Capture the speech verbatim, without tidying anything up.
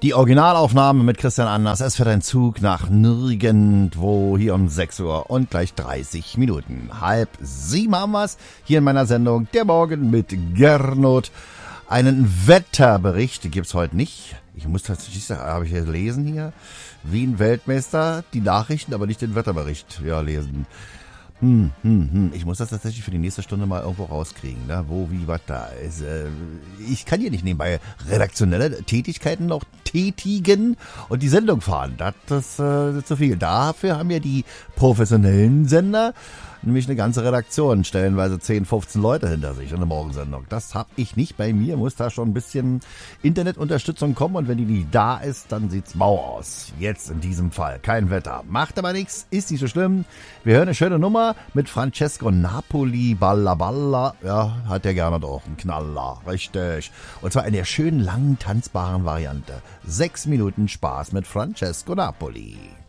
Die Originalaufnahme mit Christian Anders. Es fährt ein Zug nach nirgendwo hier um sechs Uhr und gleich dreißig Minuten. Halb sieben haben wir's hier in meiner Sendung Der Morgen mit Gernot. Einen Wetterbericht gibt's heute nicht. Ich muss tatsächlich sagen, habe ich hier lesen hier. Wien Weltmeister, die Nachrichten, aber nicht den Wetterbericht ja, lesen. Hm, hm, hm. Ich muss das tatsächlich für die nächste Stunde mal irgendwo rauskriegen, ne? Wo, wie, was da ist. Äh, ich kann hier nicht nebenbei redaktionelle Tätigkeiten noch tätigen und die Sendung fahren. Das ist äh, zu viel. Dafür haben ja die professionellen Sender nämlich eine ganze Redaktion, stellenweise zehn, fünfzehn Leute hinter sich in der Morgensendung. Das habe ich nicht bei mir, muss da schon ein bisschen Internetunterstützung kommen und wenn die nicht da ist, dann sieht's mau aus. Jetzt in diesem Fall kein Wetter. Macht aber nichts, ist nicht so schlimm. Wir hören eine schöne Nummer mit Francesco Napoli, Balla Balla. Ja, hat der gerne doch einen Knaller, richtig. Und zwar in der schönen, langen, tanzbaren Variante. Sechs Minuten Spaß mit Francesco Napoli.